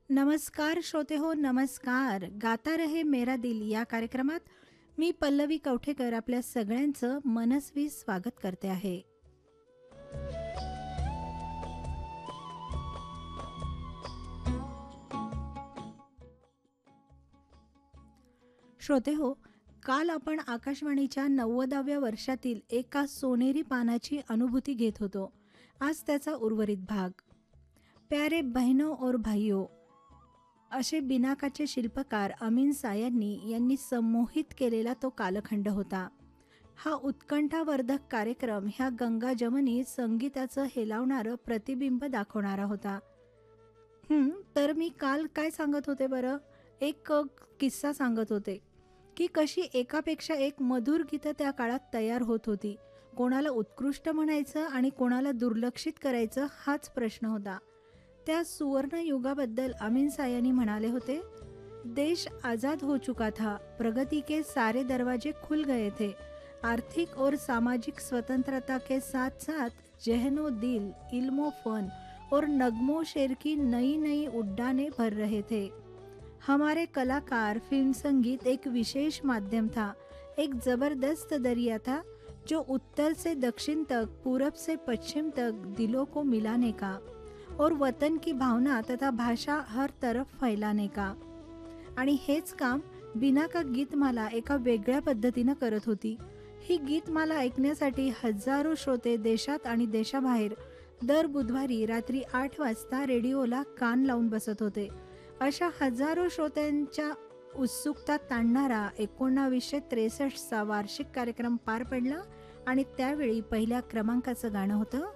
नमस्कार श्रोते हो, नमस्कार. गाता रहे मेरा दिल या कार्यक्रमात मी पल्लवी कवठेकर आपल्या सगळ्यांचं मनस्वी स्वागत करते आहे. श्रोते हो, काल आपण आकाशवाणीच्या 90व्या वर्षातील एका सोनेरी पानाची अनुभूती घेत होतो. आज त्याचा उर्वरित भाग. प्यारे बहनों और भाइयों असे बिनाकाचे शिल्पकार अमीन सायांनी यांनी संमोहित केलेला तो कालखंड होता. हा उत्कंठावर्धक कार्यक्रम ह्या गंगा जमनी संगीताचं हेलावणारं प्रतिबिंब दाखवणारा होता. तर मी काल काय सांगत होते बरं, एक किस्सा सांगत होते की कशी एकापेक्षा एक मधुर गीतं त्या काळात तयार होत होती. कोणाला उत्कृष्ट म्हणायचं आणि कोणाला दुर्लक्षित करायचं हाच प्रश्न होता. त्या सुवर्ण युगाबद्दल अमीन सायानी म्हणाले होते, देश आज़ाद हो चुका था, प्रगति के सारे दरवाजे खुल गए थे, आर्थिक और सामाजिक स्वतंत्रता के साथ साथ जहनो दिल, इल्मो फन और नगमो शेर की नई नई उड्डानें भर रहे थे. हमारे कलाकार फिल्म संगीत एक विशेष माध्यम था, एक ज़बरदस्त दरिया था जो उत्तर से दक्षिण तक, पूरब से पश्चिम तक दिलों को मिलाने का और वतन की भावना तथा भाषा हर तरफ फैलाने का. आणि हेच काम बिनाका गीतमाला एका वेगळ्या पद्धतीनं करत होती. ही गीतमाला ऐकण्यासाठी हजारो श्रोते देशात आणि देशाबाहेर दर बुधवारी रात्री 8 वाजता रेडिओला कान लावून बसत होते. अशा हजारो श्रोत्यांच्या उत्सुकता ताणणारा 1963चा वार्षिक कार्यक्रम पार पडला आणि त्यावेळी पहिल्या क्रमांकाचं गाणं होतं